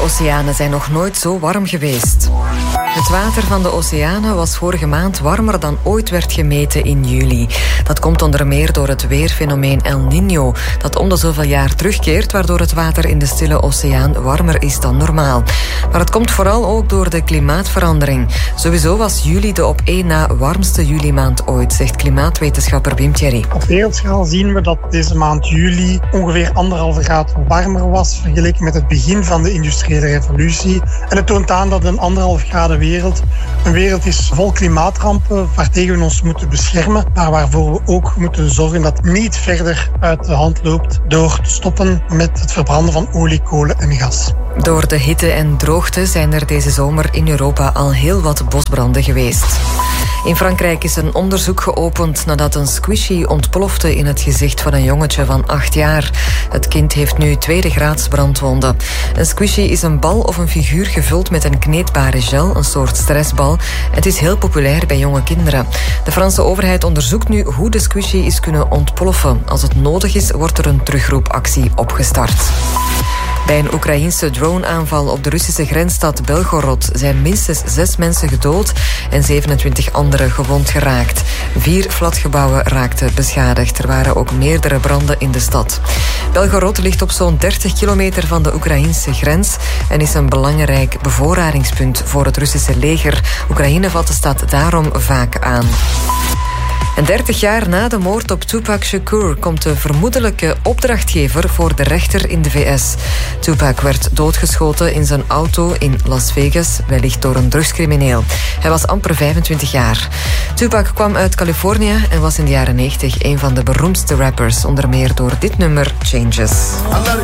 oceanen zijn nog nooit zo warm geweest. Het water van de oceanen was vorige maand warmer dan ooit werd gemeten in juli. Dat komt onder meer door het weerfenomeen El Niño, dat om de zoveel jaar terugkeert, waardoor het water in de Stille Oceaan warmer is dan normaal. Maar het komt vooral ook door de klimaatverandering. Sowieso was juli de op één na warmste julimaand ooit, zegt klimaatwetenschapper Wim Thierry. Op wereldschaal zien we dat deze maand juli ongeveer 1,5 graad warmer was vergeleken met het begin van de industriële revolutie. En het toont aan dat een 1,5 graden wereld een wereld is vol klimaatrampen waartegen we ons moeten beschermen, maar waarvoor we ook moeten zorgen dat het niet verder uit de hand loopt door te stoppen met het verbranden van olie, kolen en gas. Door de hitte en droogte zijn er deze zomer in Europa al heel wat bosbranden geweest. In Frankrijk is een onderzoek geopend nadat een squishy ontplofte in het gezicht van een jongetje van 8 jaar. Het kind heeft nu 2e graads brandwonden. Een squishy is een bal of een figuur gevuld met een kneedbare gel, een soort stressbal. Het is heel populair bij jonge kinderen. De Franse overheid onderzoekt nu hoe de squishy is kunnen ontploffen. Als het nodig is, wordt er een terugroepactie opgestart. Bij een Oekraïense droneaanval op de Russische grensstad Belgorod zijn minstens 6 mensen gedood en 27 anderen gewond geraakt. 4 flatgebouwen raakten beschadigd. Er waren ook meerdere branden in de stad. Belgorod ligt op zo'n 30 kilometer van de Oekraïense grens en is een belangrijk bevoorradingspunt voor het Russische leger. Oekraïne valt de stad daarom vaak aan. En 30 jaar na de moord op Tupac Shakur komt de vermoedelijke opdrachtgever voor de rechter in de VS. Tupac werd doodgeschoten in zijn auto in Las Vegas, wellicht door een drugscrimineel. Hij was amper 25 jaar. Tupac kwam uit Californië en was in de jaren 90 een van de beroemdste rappers, onder meer door dit nummer Changes.